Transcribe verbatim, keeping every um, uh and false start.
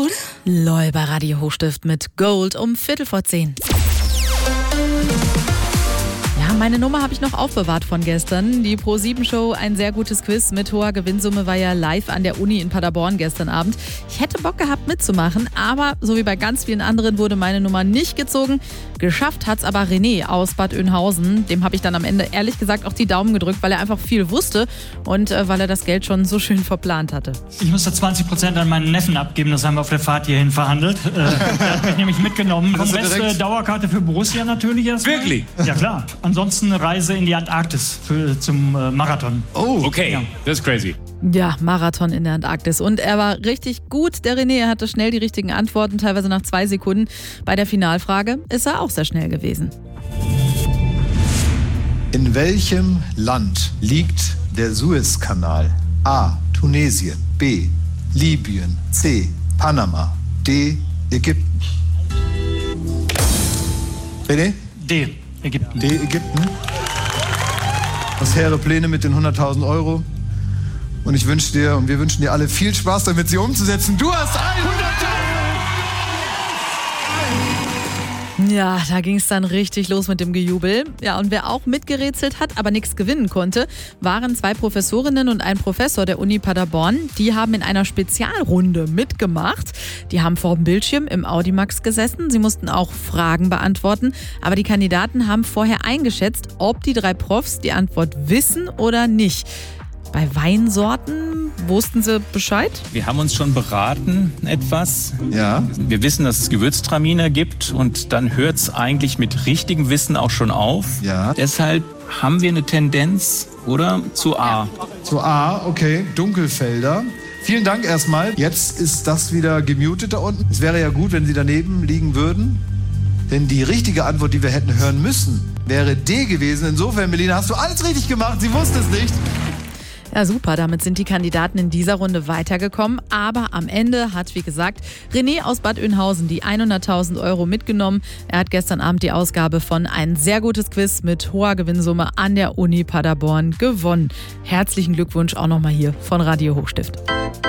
Loi bei Radio Hochstift mit Gold um Viertel vor zehn. Ja, meine Nummer habe ich noch aufbewahrt von gestern. Die Pro sieben Show, ein sehr gutes Quiz mit hoher Gewinnsumme, war ja live an der Uni in Paderborn gestern Abend. Ich hätte Bock gehabt mitzumachen, aber so wie bei ganz vielen anderen wurde meine Nummer nicht gezogen. Geschafft hat's aber René aus Bad Oeynhausen. Dem habe ich dann am Ende ehrlich gesagt auch die Daumen gedrückt, weil er einfach viel wusste und äh, weil er das Geld schon so schön verplant hatte. Ich musste zwanzig Prozent an meinen Neffen abgeben, das haben wir auf der Fahrt hierhin verhandelt. Äh, der hat mich nämlich mitgenommen. Kongress, Dauerkarte für Borussia natürlich erstmal. Wirklich? Ja klar. Ansonsten eine Reise in die Antarktis für, zum äh, Marathon. Oh, okay. Ja. Das ist crazy. Ja, Marathon in der Antarktis. Und er war richtig gut, der René. Er hatte schnell die richtigen Antworten, teilweise nach zwei Sekunden. Bei der Finalfrage ist er auch sehr schnell gewesen. In welchem Land liegt der Suezkanal? A. Tunesien. B. Libyen. C. Panama. D. Ägypten. René? D. Ägypten. D. Ägypten. Was hehre Pläne mit den hunderttausend Euro. Und ich wünsche dir und wir wünschen dir alle viel Spaß damit, sie umzusetzen. Du hast hunderttausend! Ja, da ging es dann richtig los mit dem Gejubel. Ja, und wer auch mitgerätselt hat, aber nichts gewinnen konnte, waren zwei Professorinnen und ein Professor der Uni Paderborn. Die haben in einer Spezialrunde mitgemacht. Die haben vor dem Bildschirm im Audimax gesessen. Sie mussten auch Fragen beantworten. Aber die Kandidaten haben vorher eingeschätzt, ob die drei Profs die Antwort wissen oder nicht. Bei Weinsorten wussten sie Bescheid? Wir haben uns schon beraten etwas. Ja. Wir wissen, dass es Gewürztraminer gibt und dann hört es eigentlich mit richtigem Wissen auch schon auf. Ja. Deshalb haben wir eine Tendenz, oder? Zu A. Zu A, okay. Dunkelfelder. Vielen Dank erstmal. Jetzt ist das wieder gemutet da unten. Es wäre ja gut, wenn Sie daneben liegen würden. Denn die richtige Antwort, die wir hätten hören müssen, wäre D gewesen. Insofern, Melina, hast du alles richtig gemacht. Sie wusste es nicht. Ja, super. Damit sind die Kandidaten in dieser Runde weitergekommen. Aber am Ende hat, wie gesagt, René aus Bad Oeynhausen die hunderttausend Euro mitgenommen. Er hat gestern Abend die Ausgabe von Ein sehr gutes Quiz mit hoher Gewinnsumme an der Uni Paderborn gewonnen. Herzlichen Glückwunsch auch nochmal hier von Radio Hochstift.